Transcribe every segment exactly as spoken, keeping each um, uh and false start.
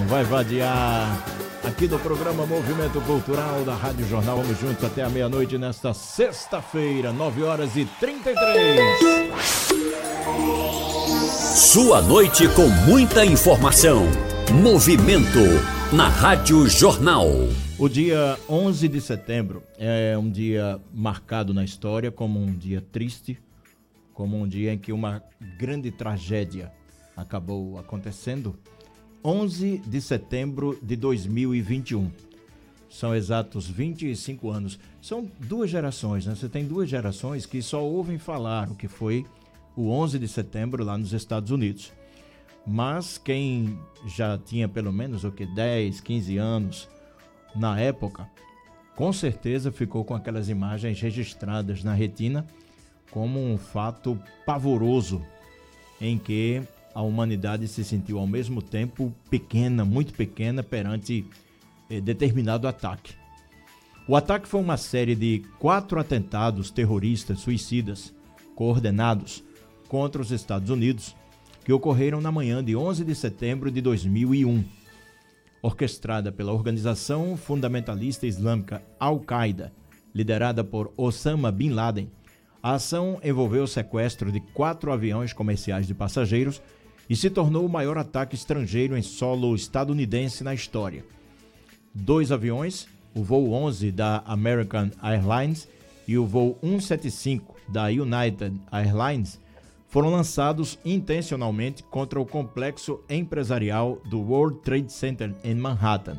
vai vadiar aqui do programa Movimento Cultural da Rádio Jornal. Vamos juntos até a meia-noite nesta sexta-feira, nove horas e trinta e três. Sua noite com muita informação. Movimento na Rádio Jornal. O dia onze de setembro é um dia marcado na história como um dia triste, como um dia em que uma grande tragédia acabou acontecendo. onze de setembro de dois mil e vinte e um. São exatos vinte e cinco anos. São duas gerações, né? Você tem duas gerações que só ouvem falar o que foi o onze de setembro lá nos Estados Unidos. Mas quem já tinha pelo menos o que dez, quinze anos na época, com certeza ficou com aquelas imagens registradas na retina como um fato pavoroso em que a humanidade se sentiu ao mesmo tempo pequena, muito pequena perante eh, determinado ataque. O ataque foi uma série de quatro atentados terroristas suicidas coordenados contra os Estados Unidos que ocorreram na manhã de onze de setembro de dois mil e um. Orquestrada pela organização fundamentalista islâmica Al-Qaeda, liderada por Osama Bin Laden, a ação envolveu o sequestro de quatro aviões comerciais de passageiros e se tornou o maior ataque estrangeiro em solo estadunidense na história. Dois aviões, o voo onze da American Airlines e o voo cento e setenta e cinco da United Airlines, foram lançados intencionalmente contra o complexo empresarial do World Trade Center em Manhattan.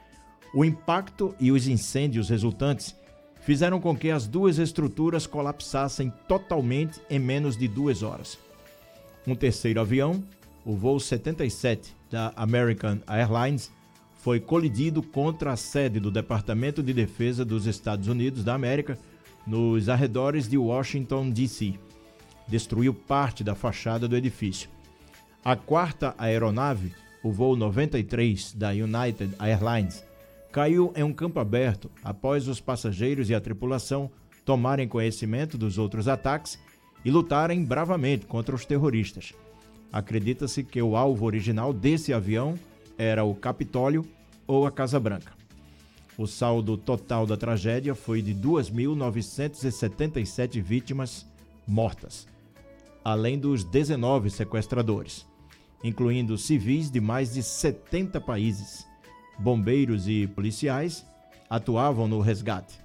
O impacto e os incêndios resultantes fizeram com que as duas estruturas colapsassem totalmente em menos de duas horas. Um terceiro avião, o voo setenta e sete da American Airlines, foi colidido contra a sede do Departamento de Defesa dos Estados Unidos da América, nos arredores de Washington, D C Destruiu parte da fachada do edifício. A quarta aeronave, o voo noventa e três da United Airlines, caiu em um campo aberto após os passageiros e a tripulação tomarem conhecimento dos outros ataques e lutarem bravamente contra os terroristas. Acredita-se que o alvo original desse avião era o Capitólio ou a Casa Branca. O saldo total da tragédia foi de duas mil novecentas e setenta e sete vítimas mortas, além dos dezenove sequestradores, incluindo civis de mais de setenta países. Bombeiros e policiais atuavam no resgate.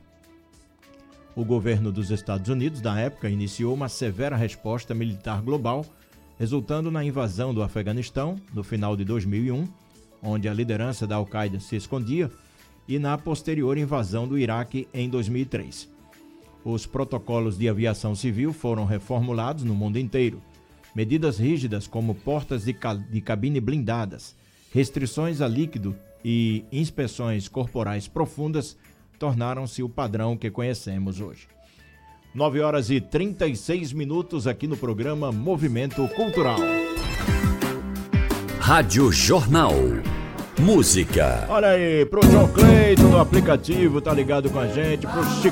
O governo dos Estados Unidos, na época, iniciou uma severa resposta militar global, resultando na invasão do Afeganistão no final de dois mil e um, onde a liderança da Al-Qaeda se escondia, e na posterior invasão do Iraque em dois mil e três. Os protocolos de aviação civil foram reformulados no mundo inteiro. Medidas rígidas como portas de, ca- de cabine blindadas, restrições a líquido e inspeções corporais profundas tornaram-se o padrão que conhecemos hoje. nove horas e trinta e seis minutos aqui no programa Movimento Cultural. Rádio Jornal. Música. Olha aí, pro João Cleito do aplicativo, tá ligado com a gente, pro Chico